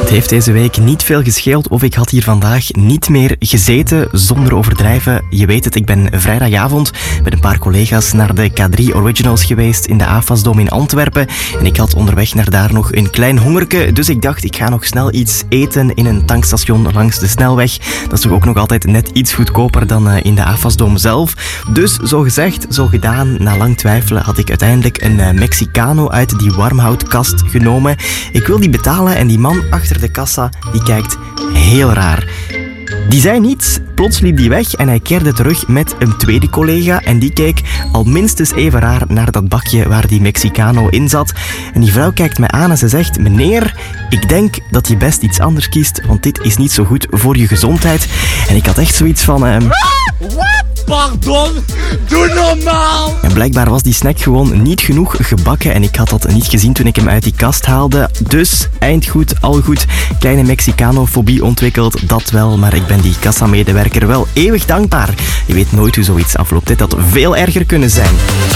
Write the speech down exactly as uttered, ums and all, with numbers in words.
Het heeft deze week niet veel gescheeld of ik had hier vandaag niet meer gezeten, zonder overdrijven. Je weet het, ik ben vrijdagavond met een paar collega's naar de K drie Originals geweest in de AFAS-dom in Antwerpen. En ik had onderweg naar daar nog een klein hongerke, dus ik dacht ik ga nog snel iets eten in een tankstation langs de snelweg. Dat is toch ook nog altijd net iets goedkoper dan in de AFAS-dom zelf. Dus zo gezegd, zo gedaan, na lang twijfelen had ik uiteindelijk een Mexicano uit die warmhoutkast genomen. Ik wil die betalen en die man achter de kassa, die kijkt heel raar. Die zei niets, plots liep die weg en hij keerde terug met een tweede collega en die keek al minstens even raar naar dat bakje waar die Mexicano in zat. En die vrouw kijkt mij aan en ze zegt: meneer, ik denk dat je best iets anders kiest, want dit is niet zo goed voor je gezondheid. En ik had echt zoiets van... Um... Wat? Pardon? Doe normaal! En blijkbaar was die snack gewoon niet genoeg gebakken en ik had dat niet gezien toen ik hem uit die kast haalde. Dus, eind goed, al goed. Kleine Mexicano-fobie ontwikkeld, dat wel, maar ik ben die kassamedewerker wel eeuwig dankbaar. Je weet nooit hoe zoiets afloopt, dit had veel erger kunnen zijn.